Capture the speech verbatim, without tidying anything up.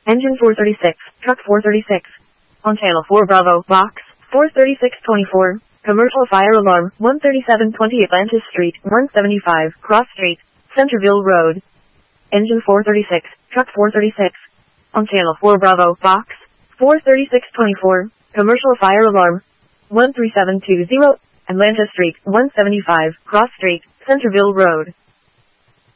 Engine four thirty-six, truck four thirty-six. On channel four Bravo, box, four thirty-six twenty-four. Commercial fire alarm, one thirty-seven twenty Atlantis Street, one seventy-five, Cross Street, Centerville Road. Engine four thirty-six, truck four thirty-six. On channel four Bravo, box, four thirty-six twenty-four. Commercial fire alarm, one three seven two zero, Atlanta Street, one seventy-five, Cross Street, Centerville Road.